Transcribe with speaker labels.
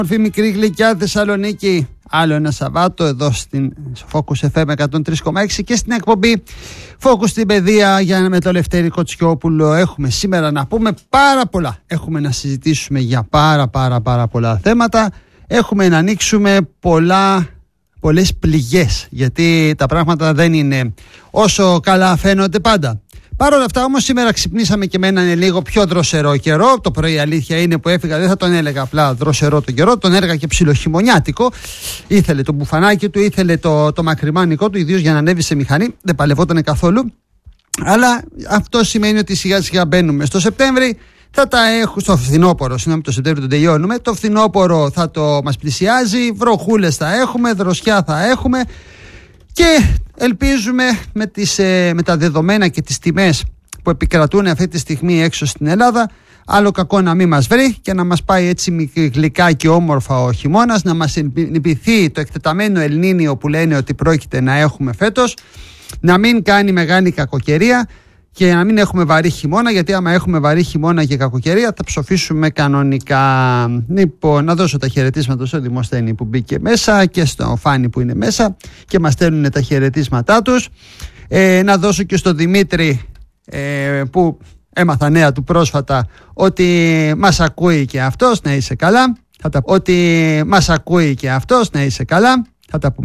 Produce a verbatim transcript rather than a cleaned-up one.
Speaker 1: Μορφή μικρή γλυκιά Θεσσαλονίκη. Άλλο ένα Σαββάτο εδώ στην Focus εφ εμ εκατόν τρία κόμμα έξι και στην εκπομπή Focus στην Παιδεία για με το Λευτέρη Κοτσιόπουλο. Έχουμε σήμερα να πούμε πάρα πολλά. Έχουμε να συζητήσουμε για πάρα πάρα πάρα πολλά θέματα. Έχουμε να ανοίξουμε πολλά, πολλές πληγές, γιατί τα πράγματα δεν είναι όσο καλά φαίνονται πάντα. Παρ' όλα αυτά όμως σήμερα ξυπνήσαμε και με έναν λίγο πιο δροσερό καιρό. Το πρωί αλήθεια είναι που έφυγα, δεν θα τον έλεγα απλά δροσερό το καιρό, τον έλεγα και ψιλοχειμωνιάτικο. Ήθελε το μπουφανάκι του, ήθελε το, το μακριμάνικό του, ιδίως για να ανέβει σε μηχανή, δεν παλευόταν καθόλου. Αλλά αυτό σημαίνει ότι σιγά σιγά μπαίνουμε στο Σεπτέμβρη. Θα τα έχουμε στο φθινόπωρο, συγγνώμη, το Σεπτέμβριο τον τελειώνουμε. Το φθινόπωρο θα το μας πλησιάζει, βροχούλες θα έχουμε, δροσιά θα έχουμε. Και ελπίζουμε με, τις, με τα δεδομένα και τις τιμές που επικρατούν αυτή τη στιγμή έξω στην Ελλάδα, άλλο κακό να μην μας βρει και να μας πάει έτσι γλυκά και όμορφα ο χειμώνας, να μας νηπιθεί το εκτεταμένο Ελνίνιο που λένε ότι πρόκειται να έχουμε φέτος, να μην κάνει μεγάλη κακοκαιρία και να μην έχουμε βαρύ χειμώνα, γιατί άμα έχουμε βαρύ χειμώνα και κακοκαιρία θα ψοφήσουμε κανονικά. Λοιπόν, να δώσω τα χαιρετίσματα στο Δημοσθένη που μπήκε μέσα και στο Φάνη που είναι μέσα και μας στέλνουν τα χαιρετίσματά τους. Ε, να δώσω και στο Δημήτρη ε, που έμαθα νέα του πρόσφατα ότι μας ακούει και αυτός, να είσαι καλά. Θα τα... Ότι μας ακούει και αυτός, να είσαι καλά. Θα τα πούμε.